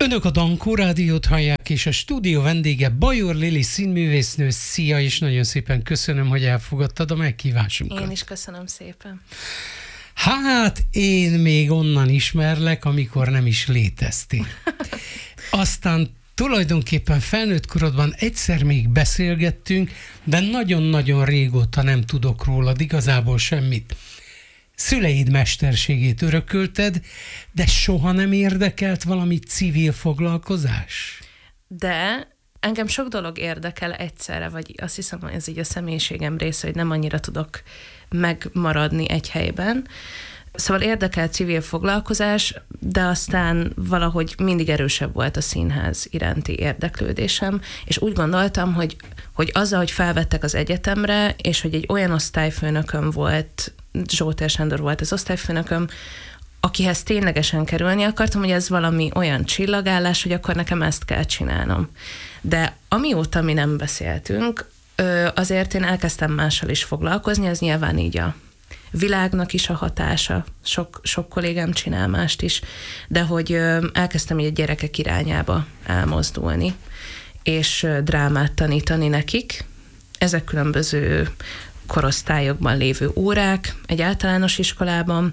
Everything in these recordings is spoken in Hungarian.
Önök a Dankó Rádiót hallják, és a stúdió vendége Bajor Lili színművésznő. Szia, és nagyon szépen köszönöm, hogy elfogadtad a meghívásunkat. Én is köszönöm szépen. Hát, én még onnan ismerlek, amikor nem is léteztél. Aztán tulajdonképpen felnőtt korodban egyszer még beszélgettünk, de nagyon-nagyon régóta nem tudok rólad igazából semmit. Szüleid mesterségét örökölted, de soha nem érdekelt valami civil foglalkozás? De engem sok dolog érdekel egyszerre, vagy azt hiszem, hogy ez így a személyiségem része, hogy nem annyira tudok megmaradni egy helyben. Szóval érdekel civil foglalkozás, de aztán valahogy mindig erősebb volt a színház iránti érdeklődésem, és úgy gondoltam, hogy azzal, hogy felvettek az egyetemre, és hogy egy olyan osztályfőnököm volt, Zsótér Sándor volt az osztályfőnököm, akihez ténylegesen kerülni akartam, hogy ez valami olyan csillagállás, hogy akkor nekem ezt kell csinálnom. De amióta mi nem beszéltünk, azért én elkezdtem mással is foglalkozni, ez nyilván így a világnak is a hatása, sok kollégám csinál mást is, de hogy elkezdtem így a gyerekek irányába elmozdulni, és drámát tanítani nekik. Ezek különböző korosztályokban lévő órák, egy általános iskolában,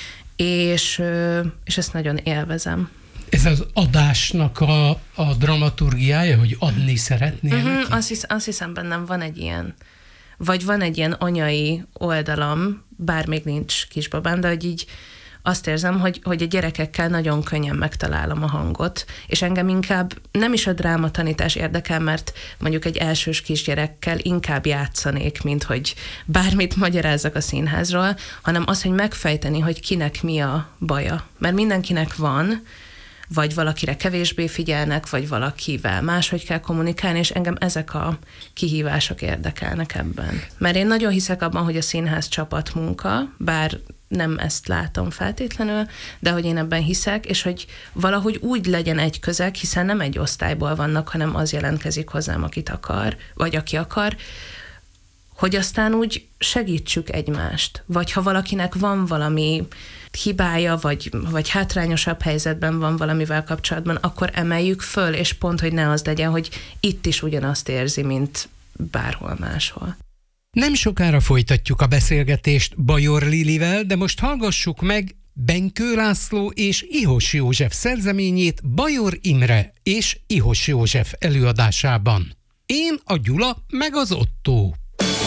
és ezt nagyon élvezem. Ez az adásnak a dramaturgiája, hogy adni szeretnél neki? Azt hiszem bennem van egy ilyen, vagy van egy ilyen anyai oldalam, bár még nincs kisbabám, de hogy így azt érzem, hogy a gyerekekkel nagyon könnyen megtalálom a hangot, és engem inkább nem is a drámatanítás érdekel, mert mondjuk egy elsős kisgyerekkel inkább játszanék, mint hogy bármit magyarázzak a színházról, hanem az, hogy megfejteni, hogy kinek mi a baja. Mert mindenkinek van, vagy valakire kevésbé figyelnek, vagy valakivel máshogy kell kommunikálni, és engem ezek a kihívások érdekelnek ebben. Mert én nagyon hiszek abban, hogy a színház csapatmunka, bár nem ezt látom feltétlenül, de hogy én ebben hiszek, és hogy valahogy úgy legyen egy közeg, hiszen nem egy osztályból vannak, hanem az jelentkezik hozzám, akit akar, vagy aki akar, hogy aztán úgy segítsük egymást. Vagy ha valakinek van valami hibája, vagy hátrányosabb helyzetben van valamivel kapcsolatban, akkor emeljük föl, és pont, hogy ne az legyen, hogy itt is ugyanazt érzi, mint bárhol máshol. Nem sokára folytatjuk a beszélgetést Bajor Lilivel, de most hallgassuk meg Benkő László és Ihos József szerzeményét Bajor Imre és Ihos József előadásában. Én a Gyula meg az Ottó.